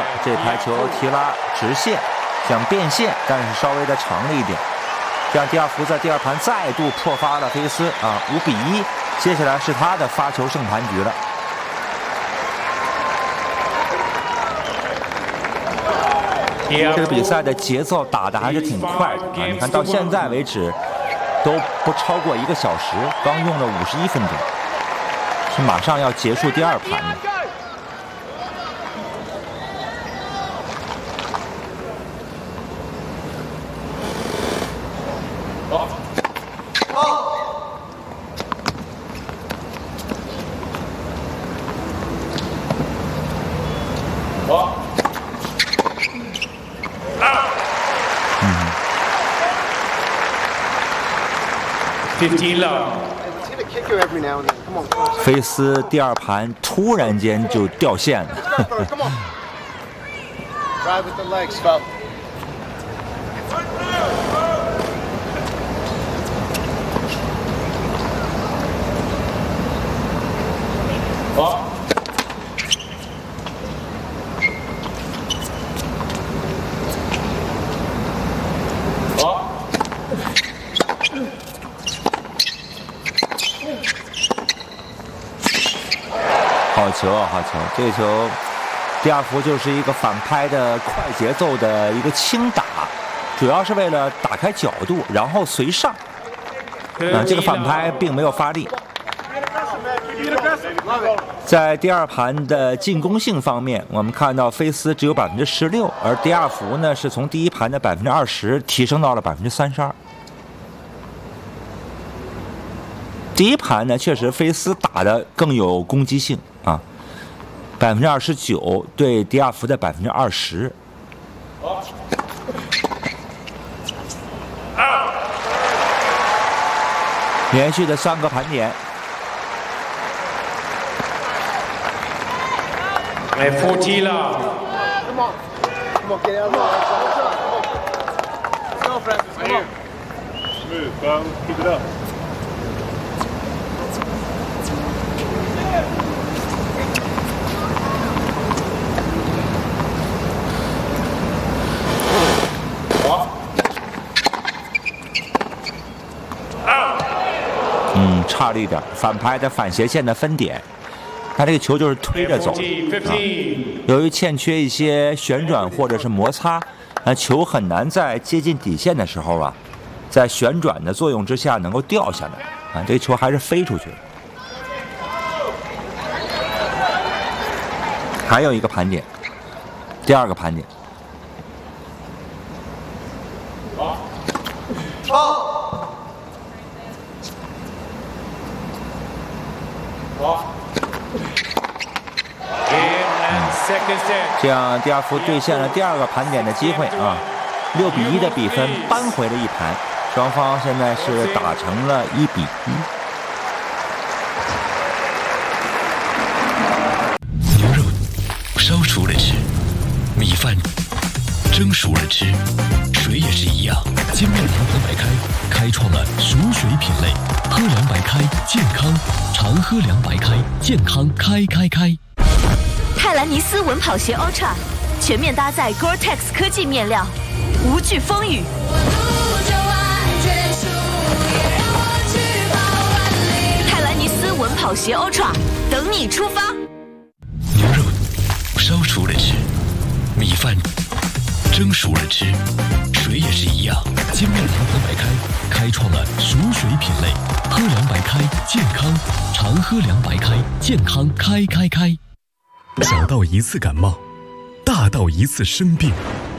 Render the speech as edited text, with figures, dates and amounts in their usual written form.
这排球提拉直线，想变线，但是稍微的长了一点。这样，迪亚福在第二盘再度破发了菲斯5-1，接下来是他的发球胜盘局了。这个比赛的节奏打得还是挺快的啊！你看到现在为止都不超过1个小时，刚用了51分钟，是马上要结束第二盘的。菲斯第二盘突然间就掉线了。好球！这球，迪亚福就是一个反拍的快节奏的一个轻打，主要是为了打开角度，然后随上。这个反拍并没有发力。在第二盘的进攻性方面，我们看到菲斯只有16%，而迪亚福呢是从第一盘的20%提升到了32%。第一盘呢，确实菲斯打得更有攻击性啊，29%对迪亚福的20%。连续的3个盘点。 14了。 差了一点，反拍的反斜线的分点，他这个球就是推着走由于欠缺一些旋转或者是摩擦，球很难在接近底线的时候在旋转的作用之下能够掉下来这个球还是飞出去了。还有一个盘点，第二个盘点。这样，迪亚福兑现了第二个盘点的机会6-1的比分扳回了一盘，双方现在是打成了1-1。 牛肉烧熟了吃，米饭蒸熟了吃，水也是一样。金麦堂喝白开，开创了熟水品类，喝凉白开，健康，常喝凉白开，健康开。 泰兰尼斯稳跑鞋 Ultra 全面搭载 Gore-Tex 科技面料，无惧风雨。泰兰尼斯稳跑鞋 Ultra 等你出发。 牛肉烧熟了吃，米饭蒸熟了吃，水也是一样。金麦堂喝白开，开创了熟水品类，喝凉白开，健康，常喝凉白开，健康开。小到一次感冒，大到一次生病，